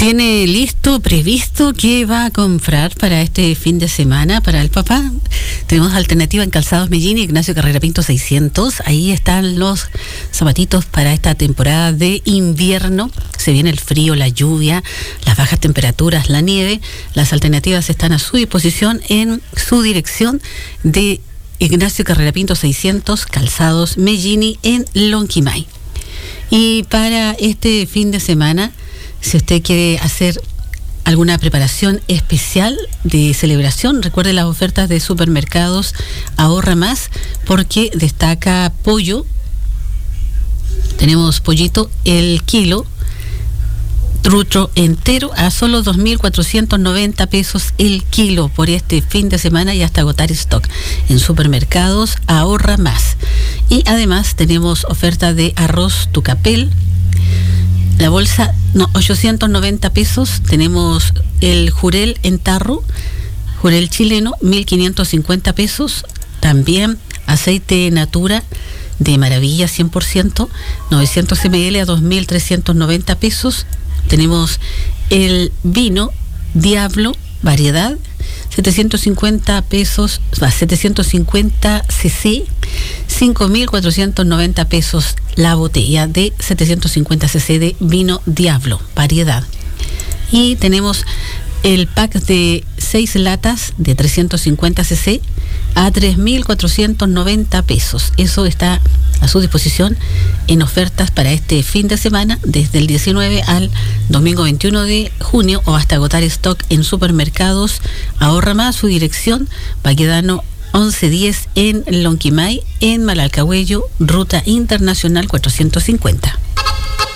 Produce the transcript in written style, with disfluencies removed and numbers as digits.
¿Tiene listo, previsto qué va a comprar para este fin de semana para el papá? Tenemos alternativa en Calzados Mellini, Ignacio Carrera Pinto 600. Ahí están los zapatitos para esta temporada de invierno. Se viene el frío, la lluvia, las bajas temperaturas, la nieve. Las alternativas están a su disposición en su dirección de Ignacio Carrera Pinto 600, Calzados Mellini en Lonquimay. Y para este fin de semana, si usted quiere hacer alguna preparación especial de celebración, recuerde las ofertas de supermercados Ahorra Más, porque destaca pollo. Tenemos pollito el kilo, trucho entero a solo 2.490 pesos el kilo por este fin de semana y hasta agotar stock en supermercados Ahorra Más. Y además tenemos oferta de arroz Tucapel, la bolsa, 890 pesos. Tenemos el jurel en tarro, jurel chileno, 1.550 pesos. También aceite Natura de maravilla 100%, 900 ml a 2.390 pesos. Tenemos el vino Diablo, variedad, 750 pesos, 750 cc, 5.490 pesos la botella de 750 cc de vino Diablo, variedad. Y tenemos el pack de 6 latas de 350 cc a 3.490 pesos. Eso está a su disposición en ofertas para este fin de semana, desde el 19 al domingo 21 de junio o hasta agotar stock en supermercados Ahorra Más. Su dirección, Baquedano 1110 en Lonquimay, en Malalcahuello, Ruta Internacional 450.